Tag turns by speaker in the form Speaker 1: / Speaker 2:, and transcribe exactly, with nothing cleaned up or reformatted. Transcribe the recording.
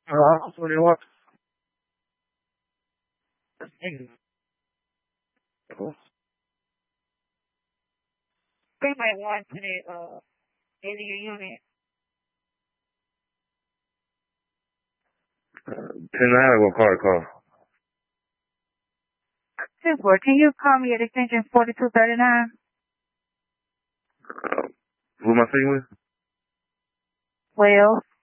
Speaker 1: Uh, so they want. They might want to the uh area unit. Uh, ten nine, what car to call? ten four, can you call me at extension forty-two thirty-nine? Uh, who am I speaking with? Well.